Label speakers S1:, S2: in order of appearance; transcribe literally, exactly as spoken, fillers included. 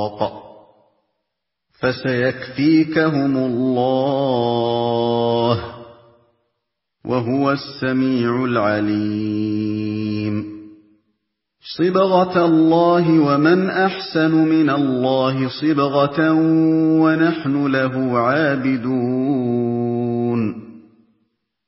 S1: وَالْإِشْرَاقِ فَسَيَكْفِيكَهُمُ اللَّهُ وَهُوَ السَّمِيعُ الْعَلِيمُ صِبْغَةَ اللَّهِ وَمَنْ أَحْسَنُ مِنَ اللَّهِ صِبْغَةً وَنَحْنُ لَهُ عَابِدُونَ